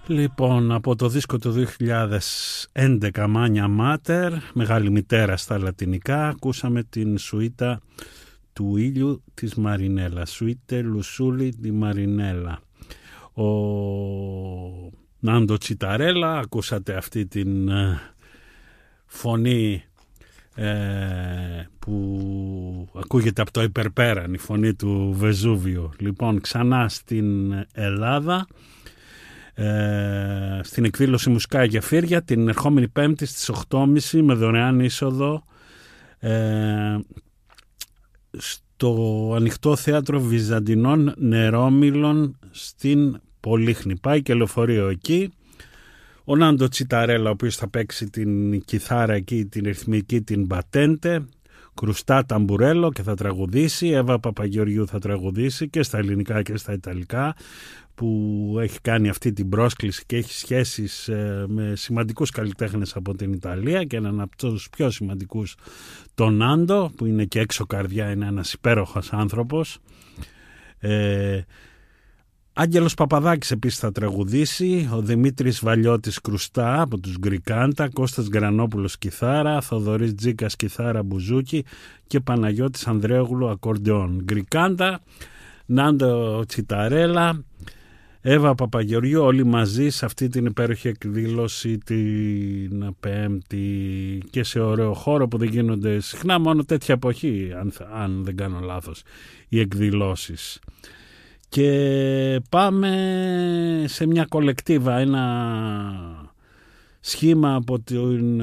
Λοιπόν, από το δίσκο του 2011 Μάνια Μάτερ, Μεγάλη Μητέρα στα λατινικά, ακούσαμε την σουίτα του ήλιου της Μαρινέλα, Σουίτε Λουσούλη τη Μαρινέλα. Ο Νάντο Τσιταρέλα, ακούσατε αυτή την φωνή που ακούγεται από το υπερπέραν, η φωνή του Βεζούβιο. Λοιπόν, ξανά στην Ελλάδα, στην εκδήλωση Μουσικά Γεφύρια την ερχόμενη Πέμπτη στις 8.30 με δωρεάν είσοδο στο ανοιχτό θέατρο Βυζαντινών Νερόμυλων στην Πολύχνη. Πάει και λεωφορείο εκεί. Ο Νάντο Τσιταρέλα, ο οποίος θα παίξει την κιθάρα εκεί, την ρυθμική, την πατέντε, Κρουστά Ταμπουρέλο, και θα τραγουδήσει. Εύα Παπαγεωργιού θα τραγουδήσει και στα ελληνικά και στα ιταλικά, που έχει κάνει αυτή την πρόσκληση και έχει σχέσεις με σημαντικούς καλλιτέχνες από την Ιταλία, και έναν από τους πιο σημαντικούς, τον Νάντο, που είναι και έξω καρδιά, είναι ένας υπέροχος άνθρωπος. Άγγελος Παπαδάκης επίσης θα τραγουδήσει, ο Δημήτρης Βαλιώτης Κρουστά από τους Γκρικάντα, Κώστας Γκρανόπουλος κιθάρα, Θοδωρής Τζίκας κιθάρα μπουζούκι και Παναγιώτης Ανδρέογλου ακορντεόν. Γκρικάντα, Νάντο Τσιταρέλα, Εύα Παπαγεωργιού, όλοι μαζί σε αυτή την υπέροχη εκδήλωση την Πέμπτη, και σε ωραίο χώρο που δεν γίνονται συχνά, μόνο τέτοια εποχή, αν δεν κάνω λάθος, οι εκδηλώσεις. Και πάμε σε μια κολεκτίβα, ένα σχήμα από την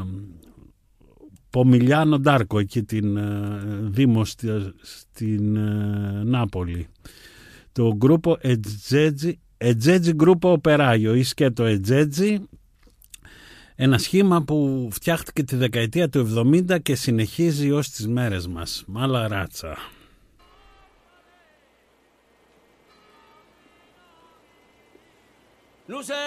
Πομιλιάνο Ντάρκο, εκεί την Δήμο στην Νάπολη. Το γκρούπο Ετζέτζι Γκρούπο Οπεράιο ή σκέτο Ετζέτζι, ένα σχήμα που φτιάχτηκε τη δεκαετία του 70 και συνεχίζει ως τις μέρες μας. Μάλα ράτσα. Luce